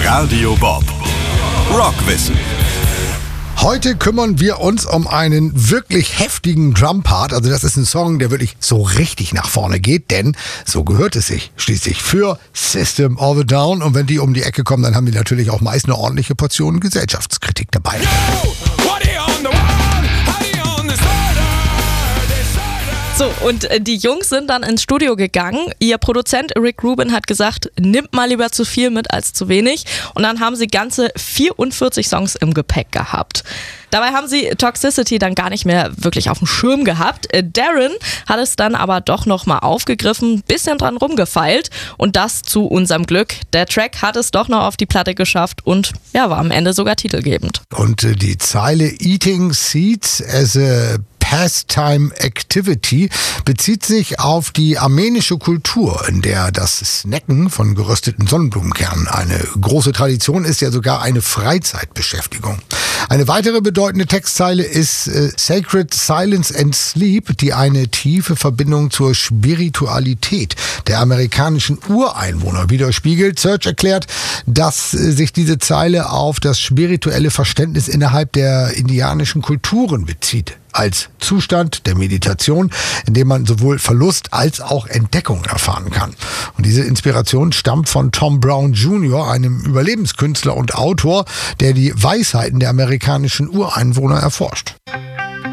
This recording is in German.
Radio Bob. Rockwissen. Heute kümmern wir uns um einen wirklich heftigen Drumpart. Also das ist ein Song, der wirklich so richtig nach vorne geht, denn so gehört es sich schließlich für System of a Down. Und wenn die um die Ecke kommen, dann haben die natürlich auch meist eine ordentliche Portion Gesellschaftskritik dabei. So, und die Jungs sind dann ins Studio gegangen. Ihr Produzent Rick Rubin hat gesagt, nimmt mal lieber zu viel mit als zu wenig. Und dann haben sie ganze 44 Songs im Gepäck gehabt. Dabei haben sie Toxicity dann gar nicht mehr wirklich auf dem Schirm gehabt. Darren hat es dann aber doch nochmal aufgegriffen, bisschen dran rumgefeilt und das zu unserem Glück. Der Track hat es doch noch auf die Platte geschafft und ja, war am Ende sogar titelgebend. Und die Zeile Eating Seeds as a Pastime Activity bezieht sich auf die armenische Kultur, in der das Snacken von gerösteten Sonnenblumenkernen eine große Tradition ist, ja sogar eine Freizeitbeschäftigung. Eine weitere bedeutende Textzeile ist Sacred Silence and Sleep, die eine tiefe Verbindung zur Spiritualität der amerikanischen Ureinwohner widerspiegelt. Search erklärt, dass sich diese Zeile auf das spirituelle Verständnis innerhalb der indianischen Kulturen bezieht. Als Zustand der Meditation, in dem man sowohl Verlust als auch Entdeckung erfahren kann. Und diese Inspiration stammt von Tom Brown Jr., einem Überlebenskünstler und Autor, der die Weisheiten der amerikanischen Ureinwohner erforscht.